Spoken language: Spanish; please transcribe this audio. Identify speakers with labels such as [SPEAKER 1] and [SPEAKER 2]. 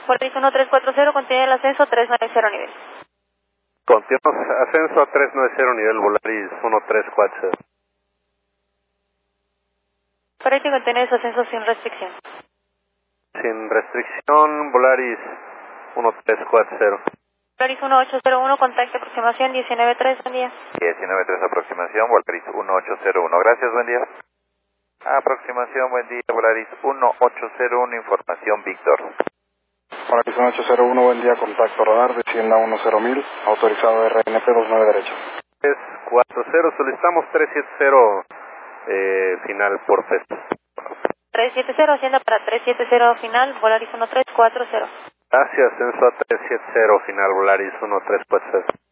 [SPEAKER 1] Volaris 1340, continúa el ascenso 390 nivel.
[SPEAKER 2] Continúa ascenso a 390 nivel, Volaris 1340.
[SPEAKER 1] Correcto, y continúa su ascenso sin restricción.
[SPEAKER 2] Sin restricción, Volaris 1340.
[SPEAKER 1] Volaris 1801, contacto aproximación 193, buen día.
[SPEAKER 3] 193 aproximación, Volaris 1801. Gracias, buen día. Aproximación, buen día, Volaris 1801, información Víctor.
[SPEAKER 4] Volaris 1801, buen día, contacto radar, descienda 10.000, autorizado RNP 29 derecho.
[SPEAKER 2] 340, solicitamos 370, final por FEST.
[SPEAKER 1] 370, hacienda para 370 final, Volaris 1340.
[SPEAKER 2] Gracias, ascenso a 370, final, Volaris 1340.